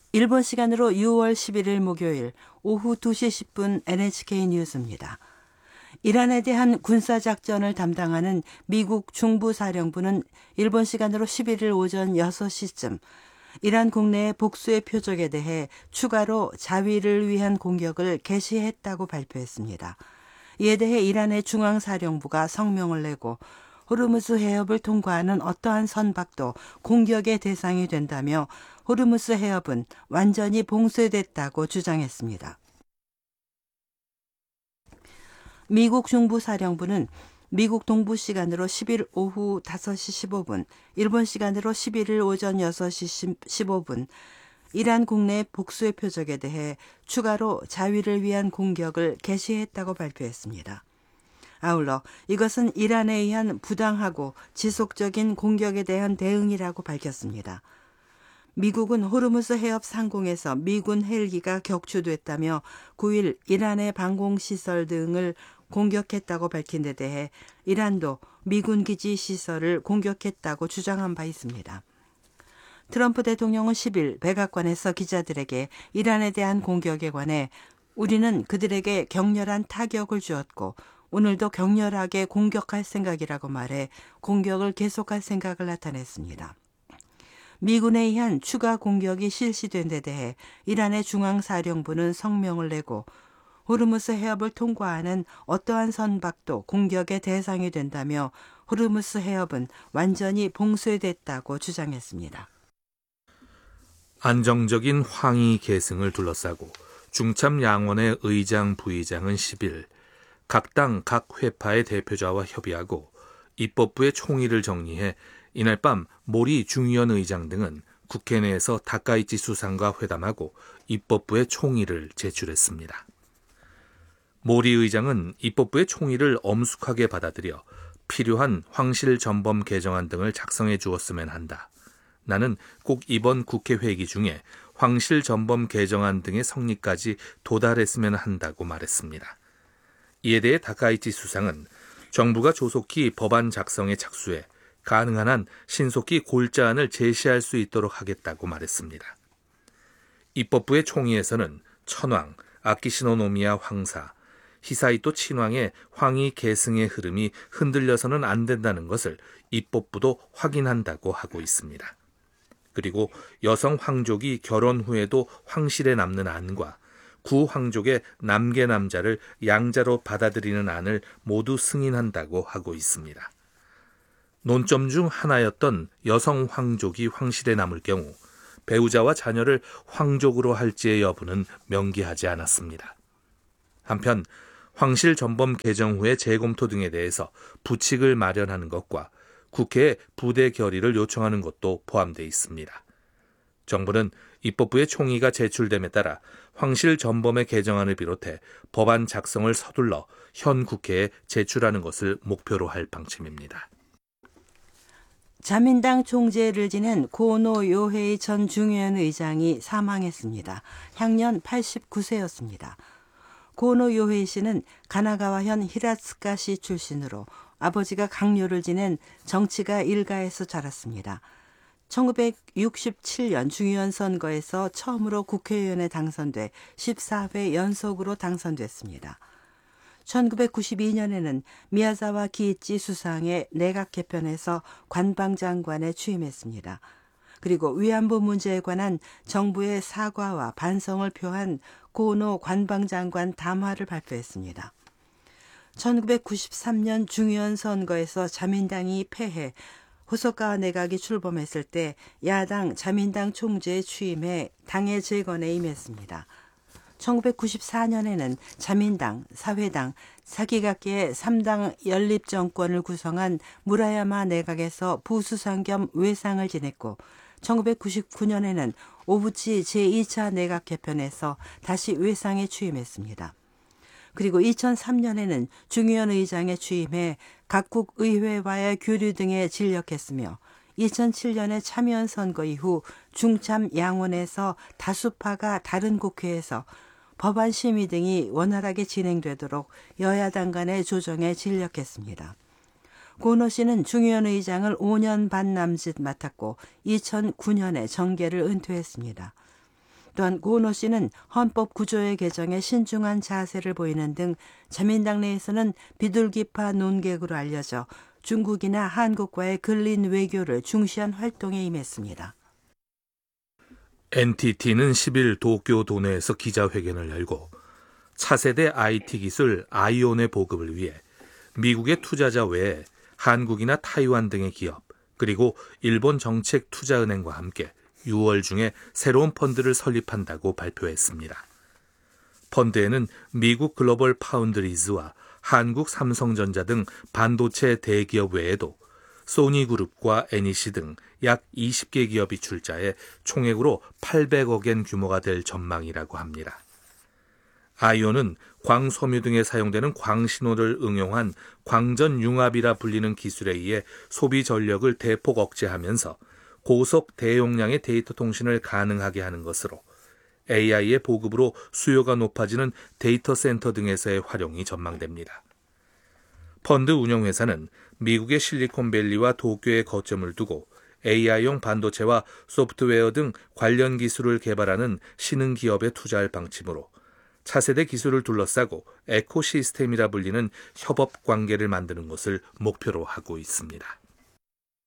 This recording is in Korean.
일본 시간으로 6월 11일 목요일 오후 2시 10분 NHK 뉴스입니다. 이란에 대한 군사작전을 담당하는 미국 중부사령부는 일본 시간으로 11일 오전 6시쯤 이란 국내의 복수의 표적에 대해 추가로 자위를 위한 공격을 개시했다고 발표했습니다. 이에 대해 이란의 중앙사령부가 성명을 내고 호르무즈 해협을 통과하는 어떠한 선박도 공격의 대상이 된다며 호르무즈 해협은 완전히 봉쇄됐다고 주장했습니다. 미국 중부사령부는 미국 동부 시간으로 10일 오후 5시 15분, 일본 시간으로 11일 오전 6시 15분, 이란 국내 복수의 표적에 대해 추가로 자위를 위한 공격을 개시했다고 발표했습니다. 아울러 이것은 이란에 의한 부당하고 지속적인 공격에 대한 대응이라고 밝혔습니다. 미국은 호르무즈 해협 상공에서 미군 헬기가 격추됐다며 9일 이란의 방공시설 등을 공격했다고 밝힌 데 대해 이란도 미군 기지 시설을 공격했다고 주장한 바 있습니다. 트럼프 대통령은 10일 백악관에서 기자들에게 이란에 대한 공격에 관해 우리는 그들에게 격렬한 타격을 주었고 오늘도 격렬하게 공격할 생각이라고 말해 공격을 계속할 생각을 나타냈습니다. 미군에 의한 추가 공격이 실시된 데 대해 이란의 중앙사령부는 성명을 내고 호르무즈 해협을 통과하는 어떠한 선박도 공격의 대상이 된다며 호르무즈 해협은 완전히 봉쇄됐다고 주장했습니다. 안정적인 황희 계승을 둘러싸고 중참 양원의 의장 부의장은 10일 각 당 각 회파의 대표자와 협의하고 입법부의 총의를 정리해 이날 밤 모리 중의원 의장 등은 국회 내에서 다카이치 수상과 회담하고 입법부의 총의를 제출했습니다. 모리 의장은 입법부의 총의를 엄숙하게 받아들여 필요한 황실 전범 개정안 등을 작성해 주었으면 한다. 나는 꼭 이번 국회 회기 중에 황실 전범 개정안 등의 성립까지 도달했으면 한다고 말했습니다. 이에 대해 다카이치 수상은 정부가 조속히 법안 작성에 착수해 가능한 한 신속히 골자안을 제시할 수 있도록 하겠다고 말했습니다. 입법부의 총의에서는 천황, 아키시노 노미야 황사, 히사이토 친왕의 황희 계승의 흐름이 흔들려서는 안 된다는 것을 입법부도 확인한다고 하고 있습니다. 그리고 여성 황족이 결혼 후에도 황실에 남는 안과 구황족의 남계 남자를 양자로 받아들이는 안을 모두 승인한다고 하고 있습니다. 논점 중 하나였던 여성 황족이 황실에 남을 경우 배우자와 자녀를 황족으로 할지의 여부는 명기하지 않았습니다. 한편 황실 전범 개정 후의 재검토 등에 대해서 부칙을 마련하는 것과 국회에 부대 결의를 요청하는 것도 포함되어 있습니다. 정부는 입법부의 총의가 제출됨에 따라 황실 전범의 개정안을 비롯해 법안 작성을 서둘러 현 국회에 제출하는 것을 목표로 할 방침입니다. 자민당 총재를 지낸 고노 요헤이 전 중의원 의장이 사망했습니다. 향년 89세였습니다. 고노 요헤이 씨는 가나가와현 히라츠카시 출신으로 아버지가 강요를 지낸 정치가 일가에서 자랐습니다. 1967년 중의원 선거에서 처음으로 국회의원에 당선돼 14회 연속으로 당선됐습니다. 1992년에는 미야자와 기이치 수상의 내각 개편에서 관방장관에 취임했습니다. 그리고 위안부 문제에 관한 정부의 사과와 반성을 표한 고노 관방장관 담화를 발표했습니다. 1993년 중의원 선거에서 자민당이 패해 호소카와 내각이 출범했을 때 야당 자민당 총재에 취임해 당의 재건에 임했습니다. 1994년에는 자민당, 사회당, 사기각계의 3당 연립정권을 구성한 무라야마 내각에서 부수상 겸 외상을 지냈고 1999년에는 오부치 제2차 내각 개편에서 다시 외상에 취임했습니다. 그리고 2003년에는 중의원 의장에 취임해 각국 의회와의 교류 등에 진력했으며 2007년에 참여원 선거 이후 중참 양원에서 다수파가 다른 국회에서 법안 심의 등이 원활하게 진행되도록 여야당 간의 조정에 진력했습니다. 고노 씨는 중의원 의장을 5년 반 남짓 맡았고 2009년에 정계를 은퇴했습니다. 또한 고은호 씨는 헌법 구조의 개정에 신중한 자세를 보이는 등 자민당 내에서는 비둘기파 논객으로 알려져 중국이나 한국과의 근린 외교를 중시한 활동에 임했습니다. NTT는 10일 도쿄 도내에서 기자회견을 열고 차세대 IT 기술 아이온의 보급을 위해 미국의 투자자 외에 한국이나 타이완 등의 기업, 그리고 일본 정책투자은행과 함께 6월 중에 새로운 펀드를 설립한다고 발표했습니다. 펀드에는 미국 글로벌 파운드리즈와 한국 삼성전자 등 반도체 대기업 외에도 소니그룹과 NEC 등 약 20개 기업이 출자해 총액으로 800억엔 규모가 될 전망이라고 합니다. 아이온은 광섬유 등에 사용되는 광신호를 응용한 광전융합이라 불리는 기술에 의해 소비 전력을 대폭 억제하면서 고속 대용량의 데이터 통신을 가능하게 하는 것으로 AI의 보급으로 수요가 높아지는 데이터 센터 등에서의 활용이 전망됩니다. 펀드 운영회사는 미국의 실리콘밸리와 도쿄에 거점을 두고 AI용 반도체와 소프트웨어 등 관련 기술을 개발하는 신흥 기업에 투자할 방침으로 차세대 기술을 둘러싸고 에코시스템이라 불리는 협업 관계를 만드는 것을 목표로 하고 있습니다.